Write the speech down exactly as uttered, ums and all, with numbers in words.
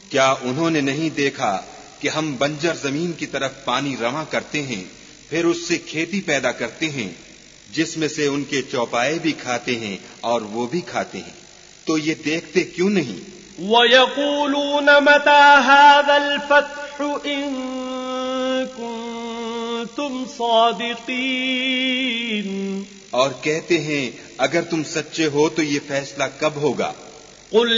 क्या उन्होंने नहीं देखा कि हम बंजर जमीन की तरफ पानी रवां करते हैं, फिर उससे खेती पैदा करते हैं, जिसमें से उनके चौपाए भी खाते हैं और वो भी खाते हैं, तो ये देखते क्यों नहीं? वयक़ूलून मता हाज़ल फ़त्हु इन कुन्तुम सादिक़ीन, और कहते हैं अगर तुम सच्चे हो तो ये फैसला कब होगा? कुल